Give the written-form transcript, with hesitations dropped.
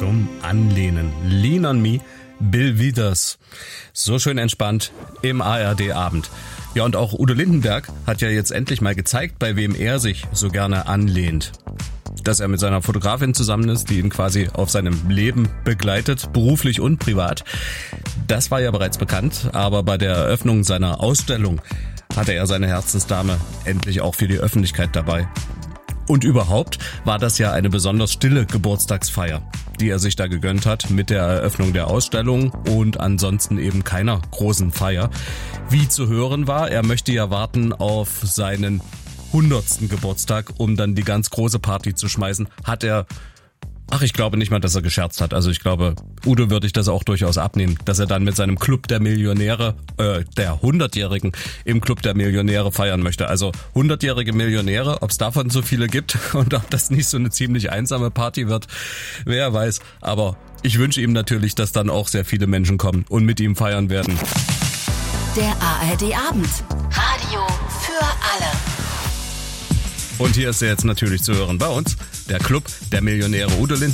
zum Anlehnen. Lean on Me, Bill Withers. So schön entspannt im ARD-Abend. Ja, und auch Udo Lindenberg hat ja jetzt endlich mal gezeigt, bei wem er sich so gerne anlehnt. Dass er mit seiner Fotografin zusammen ist, die ihn quasi auf seinem Leben begleitet, beruflich und privat. Das war ja bereits bekannt, aber bei der Eröffnung seiner Ausstellung hatte er seine Herzensdame endlich auch für die Öffentlichkeit dabei. Und überhaupt war das ja eine besonders stille Geburtstagsfeier, die er sich da gegönnt hat mit der Eröffnung der Ausstellung und ansonsten eben keiner großen Feier. Wie zu hören war, er möchte ja warten auf seinen 100. Geburtstag, um dann die ganz große Party zu schmeißen, hat er... ich glaube nicht mal, dass er gescherzt hat. Also ich glaube, Udo würde ich das auch durchaus abnehmen, dass er dann mit seinem Club der Millionäre, der 100-Jährigen im Club der Millionäre feiern möchte. Also 100-jährige Millionäre, ob es davon so viele gibt und ob das nicht so eine ziemlich einsame Party wird, wer weiß. Aber ich wünsche ihm natürlich, dass dann auch sehr viele Menschen kommen und mit ihm feiern werden. Der ARD-Abend. Radio für alle. Und hier ist er jetzt natürlich zu hören bei uns, der Club der Millionäre. Udo Lindenberg